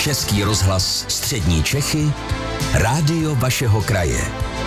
Český rozhlas Střední Čechy, rádio vašeho kraje.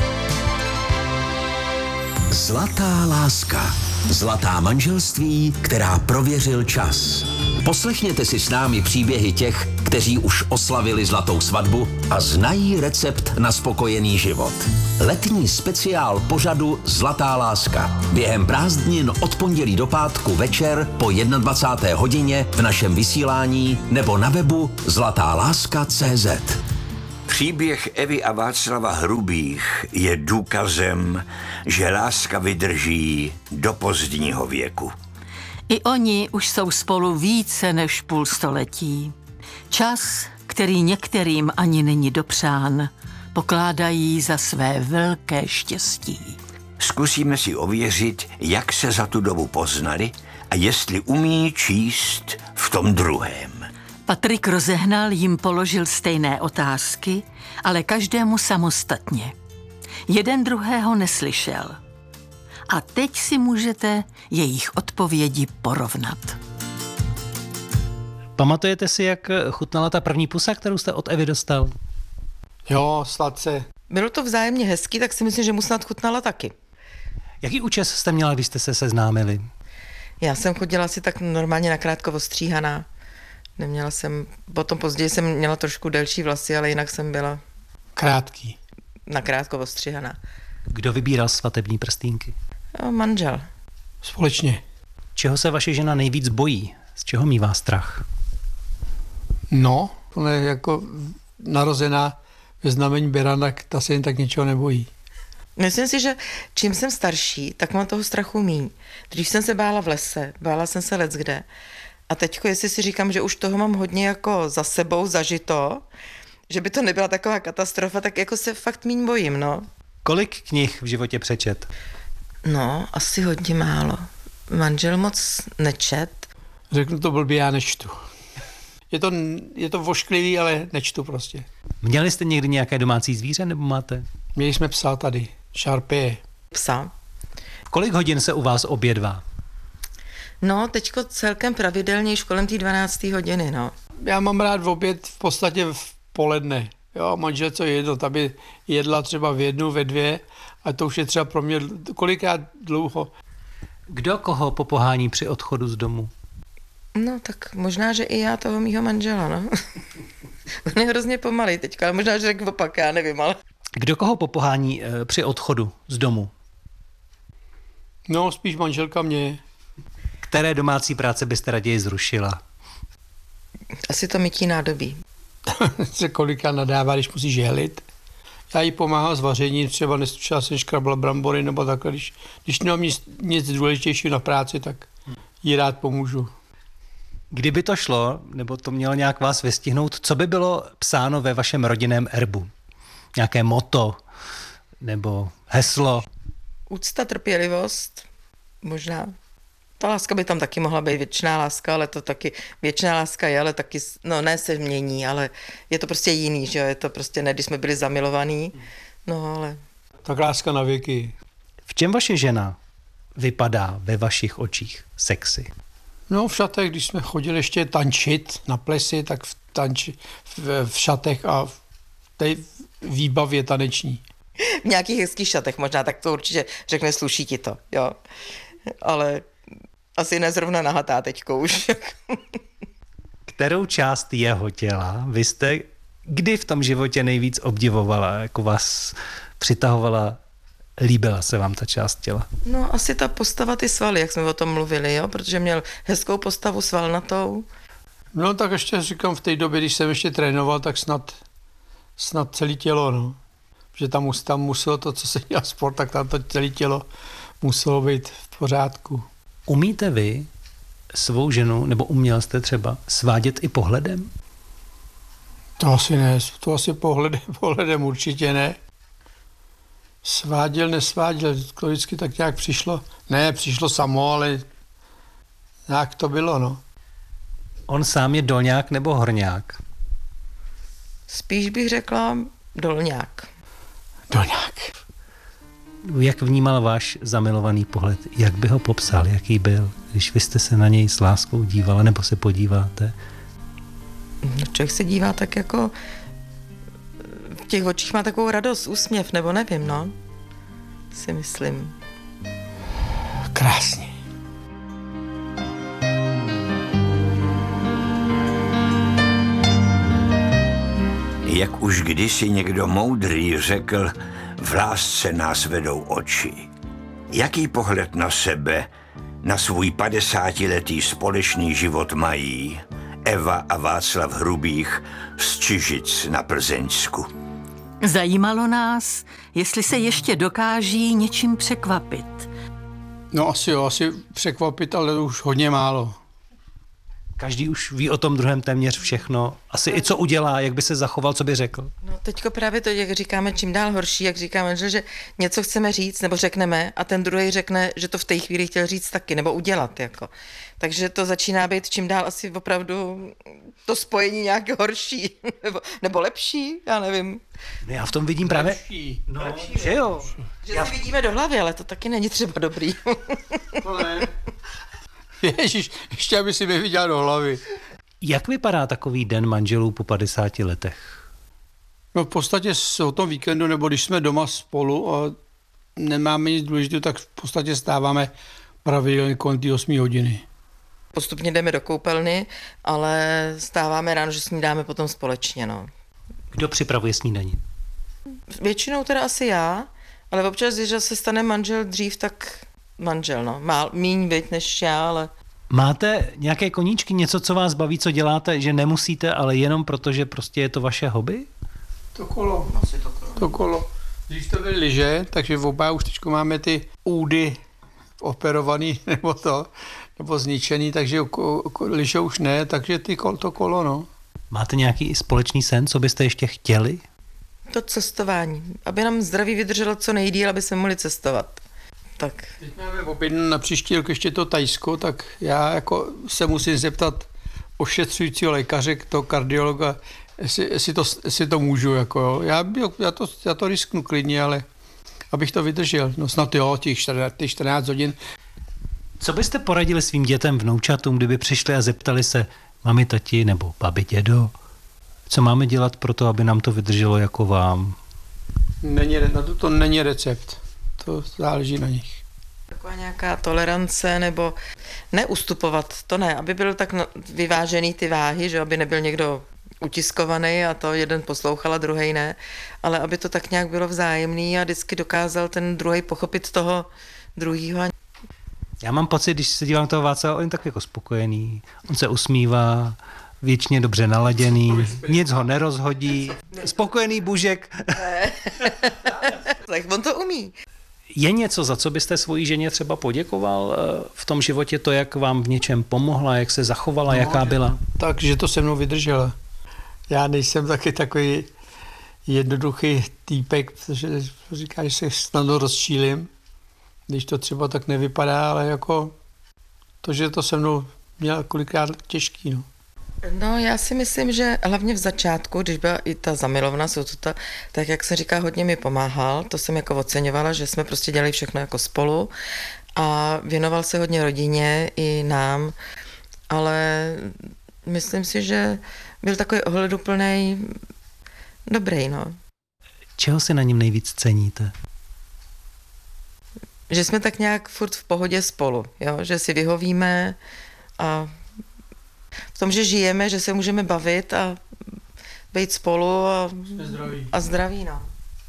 Zlatá láska. Zlatá manželství, která prověřil čas. Poslechněte si s námi příběhy těch, kteří už oslavili zlatou svatbu a znají recept na spokojený život. Letní speciál pořadu Zlatá láska. Během prázdnin od pondělí do pátku večer po 21. hodině v našem vysílání nebo na webu zlatáláska.cz. Příběh Evy a Václava Hrubých je důkazem, že láska vydrží do pozdního věku. I oni už jsou spolu více než půl století. Čas, který některým ani není dopřán, pokládají za své velké štěstí. Zkusíme si ověřit, jak se za tu dobu poznali a jestli umí číst v tom druhém. Patrik Rozehnal jim položil stejné otázky, ale každému samostatně. Jeden druhého neslyšel. A teď si můžete jejich odpovědi porovnat. Pamatujete si, jak chutnala ta první pusa, kterou jste od Evy dostal? Jo, sladce. Bylo to vzájemně hezký, tak si myslím, že mu snad chutnala taky. Jaký účes jste měla, když jste se seznámili? Já jsem chodila si tak normálně nakrátko ostříhaná. Neměla jsem, potom později jsem měla trošku delší vlasy, ale jinak jsem byla Krátký. nakrátko ostříhaná. Kdo vybíral svatební prstýnky? Jo, manžel. Společně. Čeho se vaše žena nejvíc bojí? Z čeho mívá strach? No, ona je jako narozená ve znamení berana, ta se jen tak ničeho nebojí. Myslím si, že čím jsem starší, tak mám toho strachu míň. Dřív jsem se bála v lese, bála jsem se leckde. A teďko, jestli si říkám, že už toho mám hodně jako za sebou zažito, že by to nebyla taková katastrofa, tak jako se fakt míň bojím, no. Kolik knih v životě přečet? No, asi hodně málo. Manžel moc nečet. Řeknu to blbě, já nečtu. Je to vošklivý, ale nečtu prostě. Měli jste někdy nějaké domácí zvíře, nebo máte? Měli jsme psa tady, Šarpie. Psa. Kolik hodin se u vás obědvá? No, teďko celkem pravidelně již kolem té 12. hodiny, no. Já mám rád v oběd v podstatě v poledne. Jo, manželce jedno, aby jedla třeba v 1, ve 2, a to už je třeba pro mě kolikrát dlouho. Kdo koho popohání při odchodu z domu? No, tak možná, že i já toho mýho manžela, no. On je hrozně pomalý teďka, ale možná, že řekl opak, já nevím, ale... Kdo koho popohání při odchodu z domu? No, spíš manželka mě. Které domácí práce byste raději zrušila? Asi to mytí nádobí. Se kolikrát nadává, když musíš žehlit. Já jí pomáhám s vařením, třeba jsem škrabla brambory nebo takhle, když nemám nic důležitějšího na práci, tak jí rád pomůžu. Kdyby to šlo, nebo to mělo nějak vás vystihnout, co by bylo psáno ve vašem rodinném erbu? Nějaké motto nebo heslo? Úcta, trpělivost, možná. Ta láska by tam taky mohla být věčná láska, ale to taky věčná láska je, ale taky, no ne se mění, ale je to prostě jiný, že jo, je to prostě ne, když jsme byli zamilovaní, no ale... Tak láska na věky. V čem vaše žena vypadá ve vašich očích sexy? No v šatech, když jsme chodili ještě tančit na plesy, tak v šatech a v té výbavě taneční. V nějakých hezkých šatech možná, tak to určitě řekne, sluší ti to, jo, ale... Asi ne zrovna nahatá teďko už. Kterou část jeho těla vy jste kdy v tom životě nejvíc obdivovala, jako vás přitahovala, líbila se vám ta část těla? No asi ta postava, ty svaly, jak jsme o tom mluvili, jo, protože měl hezkou postavu svalnatou. No tak ještě říkám, v té době, když jsem ještě trénoval, tak snad celé tělo, no. Že tam muselo to, co se dělá sport, tak tam to celé tělo muselo být v pořádku. Umíte vy svou ženu, nebo uměl jste třeba svádět i pohledem? To asi ne, to asi pohledem určitě ne. Nesváděl, to vždycky tak nějak přišlo. Ne, přišlo samo, ale nějak to bylo, no. On sám je dolňák nebo horňák? Spíš bych řekla dolňák. Dolňák. Jak vnímal váš zamilovaný pohled? Jak by ho popsal? Jaký byl? Když vy jste se na něj s láskou dívala nebo se podíváte? Člověk se dívá tak jako, v těch očích má takovou radost, úsměv, nebo nevím, no, si myslím. Krásně. Jak už kdysi někdo moudrý řekl, v lásce nás vedou oči. Jaký pohled na sebe, na svůj 50letý společný život mají Eva a Václav Hrubých z Čižic na Plzeňsku? Zajímalo nás, jestli se ještě dokáží něčím překvapit. No asi překvapit, ale už hodně málo. Každý už ví o tom druhém téměř všechno. Asi i co udělá, jak by se zachoval, co by řekl. No teďko právě to, jak říkáme, čím dál horší, jak říká manžel, že něco chceme říct, nebo řekneme a ten druhý řekne, že to v té chvíli chtěl říct taky, nebo udělat, jako. Takže to začíná být čím dál asi opravdu to spojení nějak horší, nebo lepší, já nevím. No já v tom vidím právě... Lepší. No, že jo. Že si vidíme do hlavy, ale to taky není třeba dobrý. To ne. Ježiš, ještě aby si mi viděl do hlavy. Jak vypadá takový den manželů po 50 letech? No v podstatě o tom víkendu, nebo když jsme doma spolu a nemáme nic důležitého, tak v podstatě stáváme pravidelně kolem té 8 hodiny. Postupně jdeme do koupelny, ale stáváme ráno, že snídáme potom společně, no. Kdo připravuje snídaní? Většinou teda asi já, ale občas, když se stane manžel dřív, tak manžel, no. Míň byť než já, ale... Máte nějaké koníčky, něco, co vás baví, co děláte, že nemusíte, ale jenom proto, že prostě je to vaše hobby? To kolo. Asi to kolo. To kolo. Když to byly lyže, takže v oba už teď máme ty údy operovaný nebo zničený, takže lyže už ne, takže to kolo, no. Máte nějaký společný sen, co byste ještě chtěli? To cestování. Aby nám zdraví vydrželo co nejdýl, aby jsme mohli cestovat. Tak. Teď máme objednané na příští rok ještě to Thajsko, tak já jako se musím zeptat ošetřujícího lékaře, toho kardiologa, jestli to můžu. Jako, jo. Já to risknu klidně, ale abych to vydržel. No snad jo, těch 14 hodin. Co byste poradili svým dětem, vnoučatům, kdyby přišli a zeptali se mami, tati nebo babi, dědo, co máme dělat pro to, aby nám to vydrželo jako vám? To není recept. To záleží na nich. Taková nějaká tolerance nebo neustupovat, to ne, aby byl tak vyvážený ty váhy, že aby nebyl někdo utiskovaný a to jeden poslouchal a druhej ne, ale aby to tak nějak bylo vzájemný a vždycky dokázal ten druhej pochopit toho druhýho. Já mám pocit, když se dívám toho Václava, on je tak jako spokojený, on se usmívá, věčně dobře naladěný, nic ho nerozhodí, spokojený bužek. Tak on to umí. Je něco, za co byste svojí ženě třeba poděkoval v tom životě, to, jak vám v něčem pomohla, jak se zachovala, jaká byla? Takže to se mnou vydržela. Já nejsem taky takový jednoduchý týpek, protože říká, že se snadno rozčílim, když to třeba tak nevypadá, ale jako to, že to se mnou měla kolikrát těžký, no. No, já si myslím, že hlavně v začátku, když byla i ta zamilovna, tak jak se říká, hodně mi pomáhal, to jsem jako oceňovala, že jsme prostě dělali všechno jako spolu a věnoval se hodně rodině i nám, ale myslím si, že byl takový ohleduplnej, dobrý, no. Čeho si na něm nejvíc ceníte? Že jsme tak nějak furt v pohodě spolu, jo? Že si vyhovíme a v tom, že žijeme, že se můžeme bavit a být spolu a zdraví, no.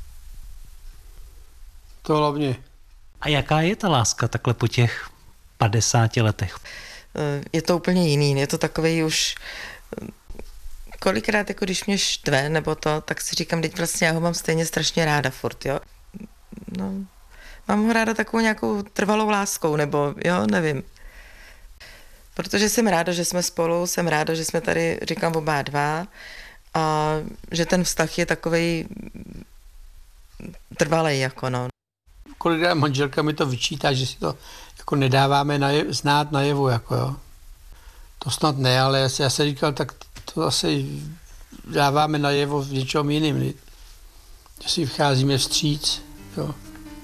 To hlavně. A jaká je ta láska takhle po těch 50 letech? Je to úplně jiný, je to takovej už kolikrát, jako když mě štve, nebo to, tak si říkám, teď vlastně já ho mám stejně strašně ráda furt, jo. No, mám ho ráda takovou nějakou trvalou láskou, nebo jo, nevím. Protože jsem ráda, že jsme spolu, jsem ráda, že jsme tady, říkám, oba dva a že ten vztah je takovej trvalej, jako no. Kolikrát manželka mi to vyčítá, že si to jako nedáváme znát najevo, jako jo. To snad ne, ale já se říkal, tak to asi dáváme najevo v něčem jiným, že si vcházíme vstříc, jo.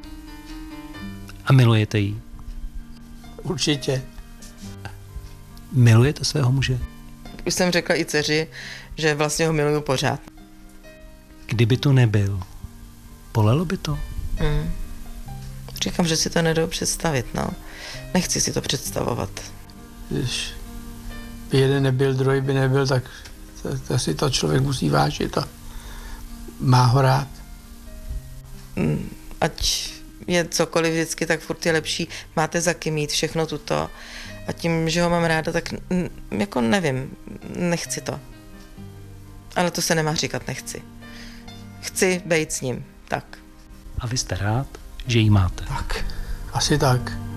A milujete ji? Určitě. Milujete svého muže? Už jsem řekla i dceři, že vlastně ho miluju pořád. Kdyby tu nebyl, bolelo by to? Říkám, že si to nedou představit, no. Nechci si to představovat. Když by jeden nebyl, druhý by nebyl, tak to si to člověk musí vážit a má ho rád. Ať je cokoliv vždycky, tak furt je lepší. Máte za kým mít všechno tuto. A tím, že ho mám ráda, tak jako nevím, nechci to. Ale to se nemá říkat, nechci. Chci být s ním, tak. A vy jste rád, že jí máte? Tak, asi tak.